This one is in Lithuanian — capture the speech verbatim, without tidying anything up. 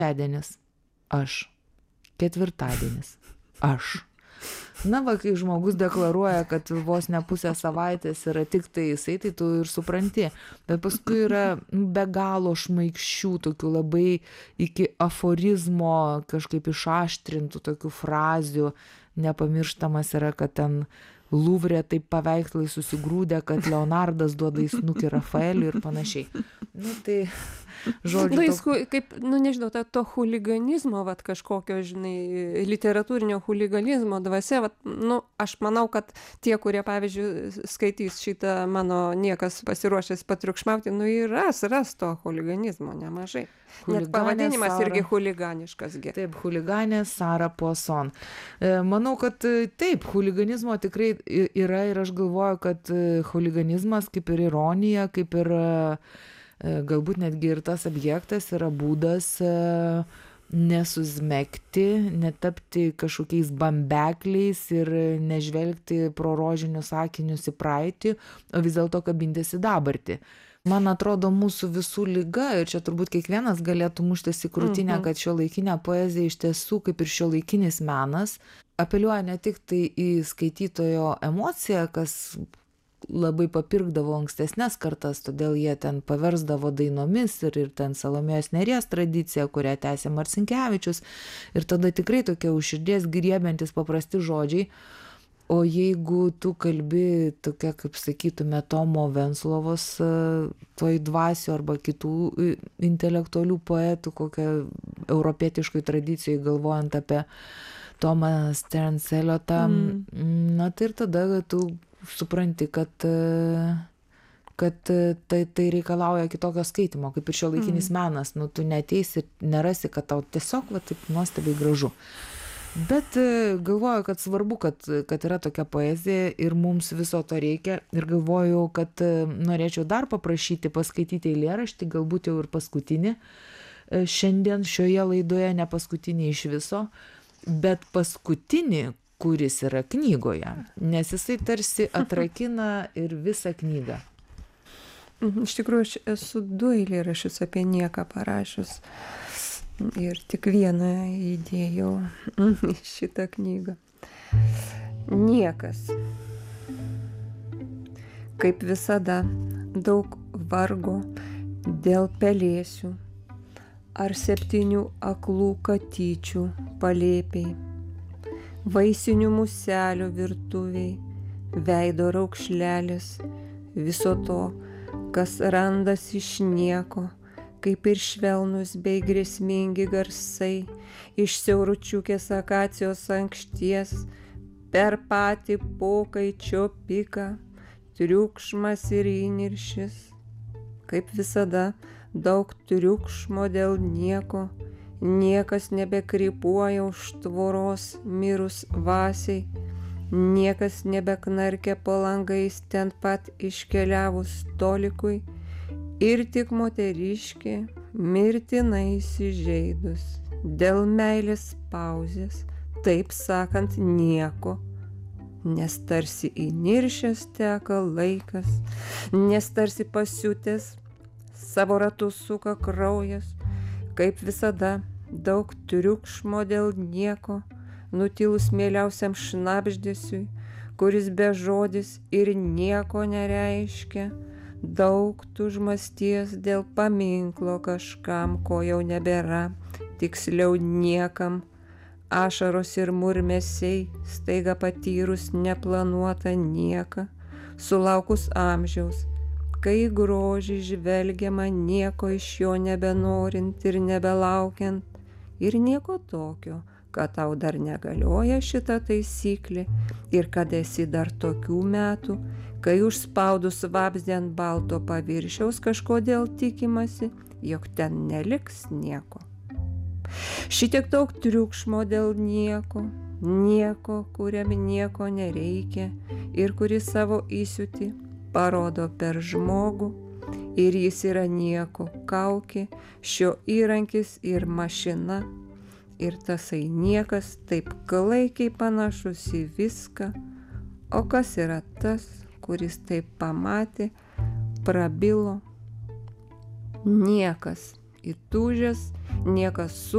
Trečiadienis. Aš. Ketvirtadienis. Aš. Na va, kai žmogus deklaruoja, kad vos ne pusę savaitės yra tik tai jisai, tai tu ir supranti. Bet paskui yra be galo šmaikščių, tokių labai iki aforizmo kažkaip išaštrintų tokių frazių. Nepamirštamas yra, kad ten Luvre taip paveikslai susigrūdę, kad Leonardas duoda į snukį Rafaeliui ir panašiai. Nu tai, žodžiu. Nu, jis hu- kaip, nu nežinau, ta, to huliganizmo, vat, kažkokio, žinai, literatūrinio huliganizmo dvasia, vat, nu, aš manau, kad tie, kurie, pavyzdžiui, skaitys šitą mano niekas pasiruošęs patriukšmauti, nu, ir ras, ras to huliganizmo nemažai. Net Chuliganė pavadinimas Sara. irgi huliganiškas. Gi. Taip, huliganė Sara Poisson. E, Manau, kad e, taip, huliganizmo tikrai i- yra ir aš galvoju, kad e, huliganizmas kaip ir ironija, kaip ir e, e, galbūt netgi ir tas objektas yra būdas e, nesusmegti, netapti kažkokiais bambekliais ir nežvelgti pro rožinius akinius į praeitį, o vis dėlto kabintis į dabartį. Man atrodo, mūsų visų liga, ir čia turbūt kiekvienas galėtų muštis į krūtinę, Mhm. kad šiuolaikinė poezija iš tiesų, kaip ir šiuolaikinis menas, apeliuoja ne tik tai į skaitytojo emociją, kas labai papirkdavo ankstesnes kartas, todėl jie ten paversdavo dainomis ir, ir ten Salomėjos Nėries tradicija, kurią tęsė Marcinkevičius, ir tada tikrai tokie už širdies griebiantis paprasti žodžiai. O jeigu tu kalbi tokia, kaip sakytume, Tomo Venclovos e, toj dvasio arba kitų e, intelektualių poetų, kokią europietiškai tradicijai galvojant apie Tomą Stearns Eliotą, Mm. na tai ir tada tu supranti, kad, e, kad e, tai, tai reikalauja kitokio skaitimo, kaip ir šiuolaikinis menas. Nu, tu neateisi ir nerasi, kad tau tiesiog va, taip nuostabiai gražu. Bet e, galvoju, kad svarbu, kad, kad yra tokia poezija ir mums viso to reikia. Ir galvoju, kad e, norėčiau dar paprašyti paskaityti eilėraštį, galbūt jau ir paskutinį. E, Šiandien šioje laidoje ne paskutinį iš viso, bet paskutinį, kuris yra knygoje. Nes jisai tarsi atrakina ir visą knygą. Mhm, Iš tikrųjų, aš esu du eilėraščius apie nieką parašius. Ir tik vieną įdėjau į šitą knygą. Niekas. Kaip visada, daug vargo dėl pelėsių ar septynių aklų katyčių palėpiai, vaisinių muselių virtuviai, veido raukšlelis, viso to, kas randas iš nieko, kaip ir švelnus bei grėsmingi garsai iš siauručiukės akacijos ankšties, per patį pokaičio piką, triukšmas ir įniršis. Kaip visada, daug triukšmo dėl nieko, niekas nebekrypuoja už tvoros mirus vasiai, niekas nebeknarkia po langais ten pat iškeliavus tolikui, ir tik moteriškė mirtinai įsižeidus dėl meilės pauzės, taip sakant nieko, nes tarsi įniršęs teka laikas, nes tarsi pasiutęs savo ratus suka kraujas, kaip visada daug triukšmo dėl nieko, nutilus mieliausiam šnabždesiui, kuris be žodis ir nieko nereiškia, daug tu užmasties dėl paminklo kažkam, ko jau nebėra, tiksliau niekam, ašaros ir murmesiai, staiga patyrus neplanuotą nieką, sulaukus amžiaus, kai grožį žvelgiama nieko iš jo nebenorint ir nebelaukiant, ir nieko tokio, kad tau dar negalioja šita taisyklė ir kad esi dar tokių metų, kai užspaudus vabzdį ant balto paviršiaus kažkodėl tikimasi, jog ten neliks nieko. Šitiek daug triukšmo dėl nieko, nieko, kuriam nieko nereikia ir kuris savo įsiūtį parodo per žmogų, ir jis yra nieko kaukė, šio įrankis ir mašina, ir tasai niekas taip klaikiai panašus į viską, o kas yra tas, kuris taip pamatė, prabilo, niekas įtūžęs, niekas su